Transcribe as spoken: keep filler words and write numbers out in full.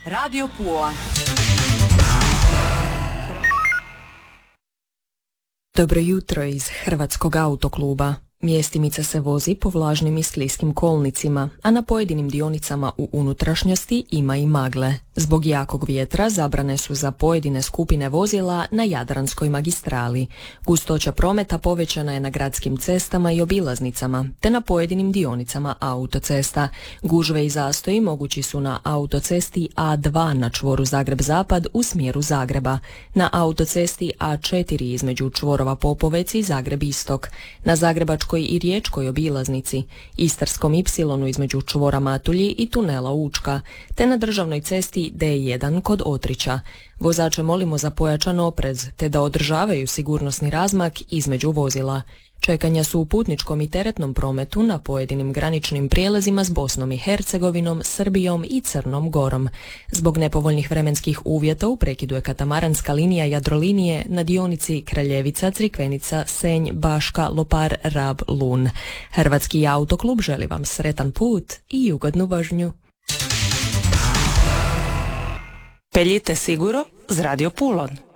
Radio Pula. Dobro jutro iz Hrvatskog autokluba. Mjestimica se vozi po vlažnim i skliskim kolnicima, a na pojedinim dionicama u unutrašnjosti ima i magle. Zbog jakog vjetra zabrane su za pojedine skupine vozila na Jadranskoj magistrali. Gustoća prometa povećana je na gradskim cestama i obilaznicama, te na pojedinim dionicama autocesta. Gužve i zastoji mogući su na autocesti A dva na čvoru Zagreb-Zapad u smjeru Zagreba, na autocesti A četiri između čvorova Popovec i Zagreb-Istok, na Zagrebačkoj i Riječkoj obilaznici, Istarskom ipsilonu između čvora Matulji i tunela Učka, te na državnoj cesti D jedan kod Otrića. Vozače molimo za pojačan oprez, te da održavaju sigurnosni razmak između vozila. Čekanja su u putničkom i teretnom prometu na pojedinim graničnim prijelazima s Bosnom i Hercegovinom, Srbijom i Crnom Gorom. Zbog nepovoljnih vremenskih uvjeta u prekidu je katamaranska linija Jadrolinije na dionici Kraljevica, Crikvenica, Senj, Baška, Lopar, Rab, Lun. Hrvatski autoklub želi vam sretan put i ugodnu vožnju. Peljite siguro z Radio Pulon.